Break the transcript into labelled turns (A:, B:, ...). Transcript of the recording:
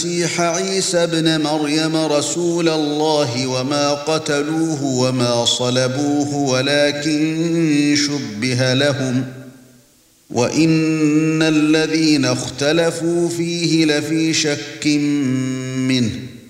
A: المسيح عيسى ابن مريم رسول الله وما قتلوه وما صلبوه ولكن شبه لهم وإن الذين اختلفوا فيه لفي شك منه